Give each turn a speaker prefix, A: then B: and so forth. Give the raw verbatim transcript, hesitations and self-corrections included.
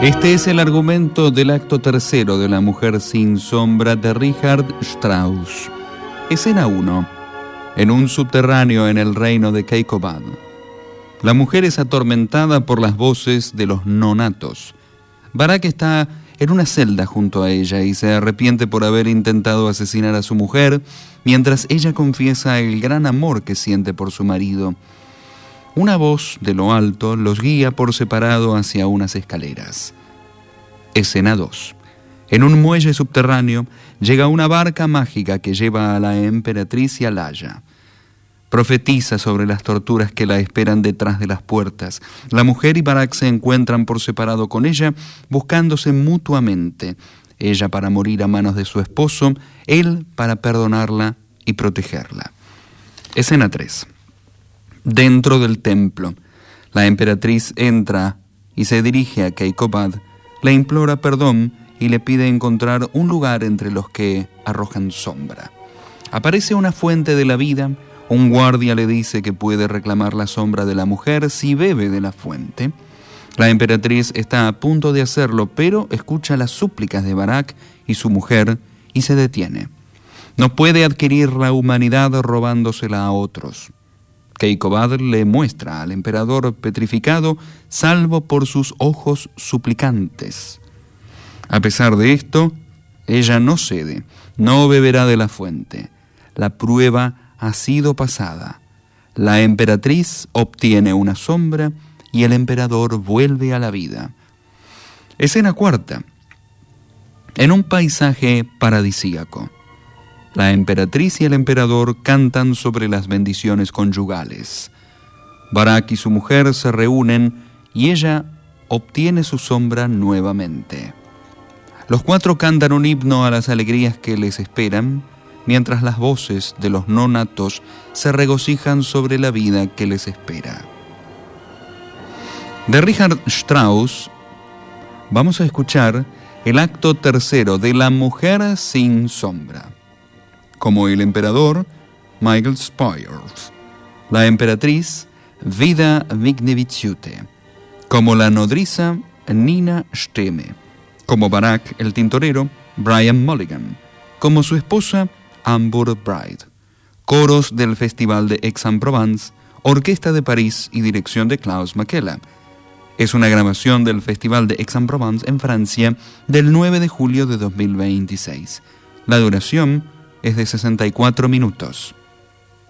A: Este es el argumento del acto tercero de La mujer sin sombra de Richard Strauss. Escena uno. En un subterráneo en el reino de Keikobad. La mujer es atormentada por las voces de los nonatos. Barak está en una celda junto a ella y se arrepiente por haber intentado asesinar a su mujer, mientras ella confiesa el gran amor que siente por su marido. Una voz de lo alto los guía por separado hacia unas escaleras. Escena dos. En un muelle subterráneo llega una barca mágica que lleva a la emperatriz Yalaya. Profetiza sobre las torturas que la esperan detrás de las puertas. La mujer y Barak se encuentran por separado con ella, buscándose mutuamente. Ella para morir a manos de su esposo, él para perdonarla y protegerla. Escena tres. Dentro del templo, la emperatriz entra y se dirige a Keikobad, le implora perdón y le pide encontrar un lugar entre los que arrojan sombra. Aparece una fuente de la vida. Un guardia le dice que puede reclamar la sombra de la mujer si bebe de la fuente. La emperatriz está a punto de hacerlo, pero escucha las súplicas de Barak y su mujer y se detiene. No puede adquirir la humanidad robándosela a otros. Keikobad le muestra al emperador petrificado, salvo por sus ojos suplicantes. A pesar de esto, ella no cede, no beberá de la fuente. La prueba ha sido pasada. La emperatriz obtiene una sombra y el emperador vuelve a la vida. Escena cuarta. En un paisaje paradisíaco. La emperatriz y el emperador cantan sobre las bendiciones conyugales. Barak y su mujer se reúnen y ella obtiene su sombra nuevamente. Los cuatro cantan un himno a las alegrías que les esperan, mientras las voces de los nonatos se regocijan sobre la vida que les espera. De Richard Strauss vamos a escuchar el acto tercero de La mujer sin sombra. Como el emperador, Michael Spyers. La emperatriz, Vida Vignevičiūtė. Como la nodriza, Nina Stemme. Como Barak, el tintorero, Brian Mulligan. Como su esposa, Amber Bride. Coros del Festival de Aix-en-Provence, Orquesta de París y dirección de Klaus Makela. Es una grabación del Festival de Aix-en-Provence en Francia del nueve de julio de dos mil veintiséis. La duración es de sesenta y cuatro minutos.